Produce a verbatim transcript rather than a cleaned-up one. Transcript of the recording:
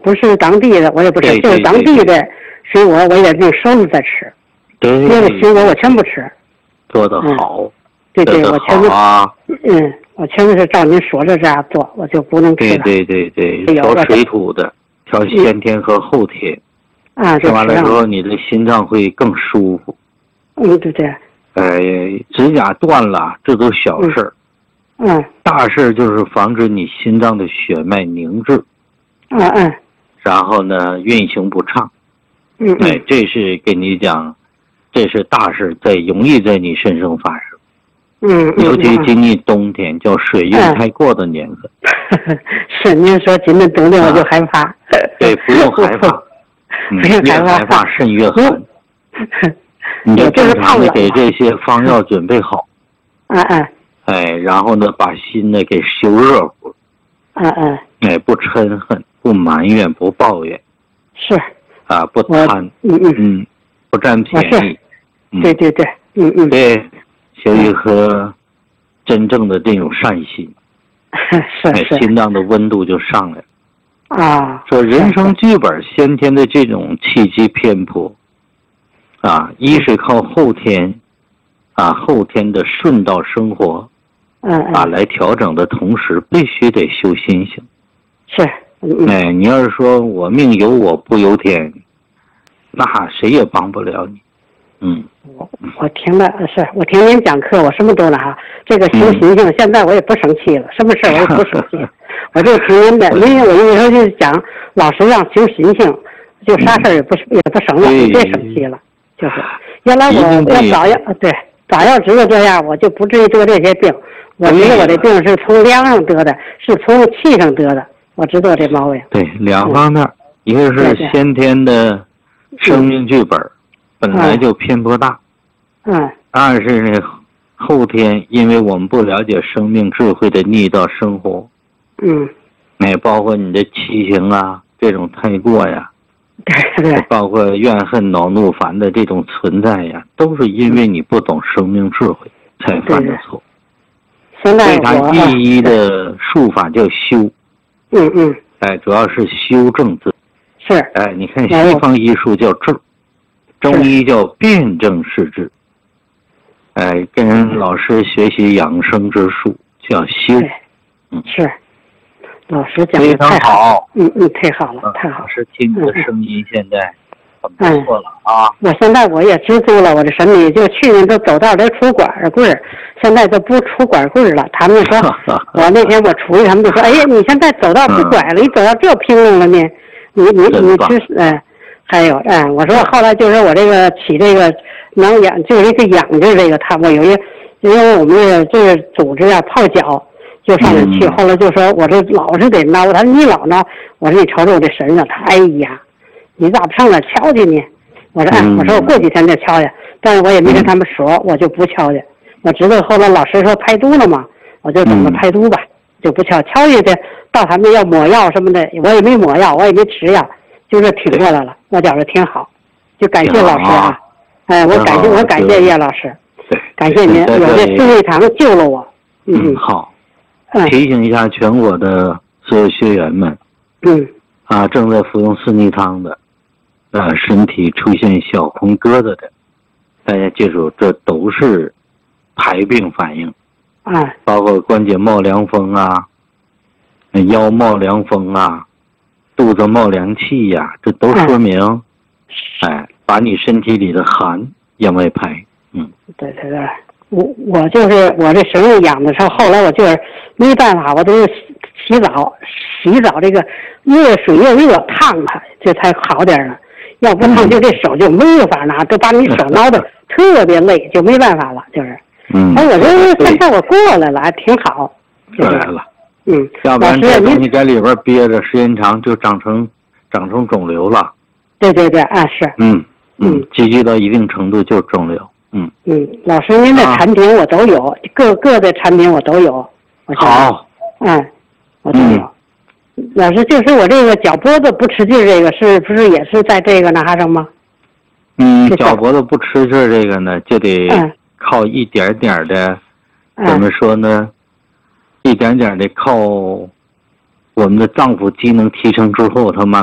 不是当地的，我也不吃，就是当地的水果，我也得收了再吃。 对， 别的水果我全不吃。 做得好。嗯、 对对，我全部啊。 嗯，我全部是照您说的这样做，我就不能吃了。 对对对对，调水土的，调先天和后天。 嗯、啊， 吃完了之后，你的心脏会更舒服。 嗯，对对。 哎，指甲断了，这都小事儿。 嗯。 大事就是防止你心脏的血脉凝滞。 嗯嗯。 然后呢，运行不畅。 嗯嗯。 哎，这是跟你讲，这是大事，在容易在你身上发生。 嗯嗯。 尤其今年冬天，叫水运太过的年份。 嗯、是，您说今年冬天我就害怕。啊、 对，不用害怕。嗯，越害怕肾越寒。你就正常的给这些方药准备好。 嗯嗯。 哎，然后呢，把心呢给修热乎。 嗯嗯。 哎，不嗔恨，不埋怨，不抱怨。 是。 啊，不贪。 嗯嗯嗯，不占便宜。 嗯、对对对，嗯嗯。 对，修一颗真正的这种善心。 是是。 哎，心脏的温度就上来了。 啊。 说人生剧本先天的这种气机偏颇。啊，一是靠后天，啊后天的顺道生活， 嗯啊来调整的同时，必须得修心性。 是，嗯、 哎，你要是说我命由我不由天，那谁也帮不了你。嗯， 我我听了，是我听您讲课，我什么都了哈。这个修心性，嗯、现在我也不生气了，什么事我也不生气，我就听您的。因为我有时候就讲，老师让修心性，就啥事也不、嗯、也不生了，别生气了。就是，原来我要早要对早要知道这样，我就不至于得这些病。我知道我这病是从粮上得的，是从气上得的。我知道这毛病。 对，两方面，嗯、一个是先天的生命剧本，嗯、本来就偏颇大。 嗯。 二是呢，后天因为我们不了解生命智慧的逆道生活。 嗯。 哎，包括你的七情啊，这种太过呀。 对对， 包括怨恨、恼怒、烦的这种存在呀，都是因为你不懂生命智慧才犯的错。 现在所以它第一的术法叫修。 嗯嗯。 哎，主要是修正自。 是。 哎，你看西方医术叫治，中医叫辨证施治。哎，跟老师学习养生之术叫修。 嗯，是。老师讲的太好， 嗯嗯，太好了，太好了。 老师听你的声音，现在很不错了啊！ 我现在我也知足了，我的身体就去年都走道都出管棍儿，现在都不出管棍儿了。他们说，我那天我出去，他们就说：“哎呀，你现在走道不拐了，你走到这平衡了呢？你你你吃嗯，还有嗯，我说后来就是我这个起这个能养，就是一个养着这个他，我有一因为我们这个这个组织啊泡脚。”就上面去，后来就说我这老是得挠，他说你老挠，我说你瞅瞅我这身上，他哎呀，你咋不上哪瞧去呢？我说哎，我说我过几天再瞧去，但是我也没跟他们说，我就不瞧去。我知道后来老师说排毒了嘛，我就等着排毒吧，就不瞧。瞧去的，到他们要抹药什么的，我也没抹药，我也没吃药，就这挺过来了，我觉着挺好，就感谢老师啊，哎，我感谢我感谢叶老师，感谢您，有这四味堂救了我， 嗯，好。提醒一下全国的所有学员们， 嗯， 啊，正在服用四逆汤的，啊，身体出现小红疙瘩的，大家记住，这都是排病反应， 啊， 包括关节冒凉风啊，腰冒凉风啊，肚子冒凉气呀、啊，这都说明， 嗯、 哎，把你身体里的寒往外排，嗯， 对对对。我我就是我这身上养的时候，后来我就是没办法，我都是洗洗澡，洗澡这个热水越热烫它，这才好点呢。要不烫就这手就没有法拿，都把你手挠得特别累，就没办法了，就是。 嗯。 哎，我这现在我过来了，还挺好。 过来了。 嗯。 要不然这东西在里边憋着，时间长就长成长成肿瘤了。 对对对，啊是。 嗯嗯，积聚到一定程度就是肿瘤。嗯嗯，老师，您的产品我都有，啊、各个的产品我都有。我好， 嗯，我都有。嗯、老师，就是我这个脚脖子不吃劲，这个是不是也是在这个那哈上吗？ 嗯，脚脖子不吃劲，这个呢，就得靠一点点的， 嗯、 怎么说呢？一点点的靠我们的脏腑机能提升之后，它慢。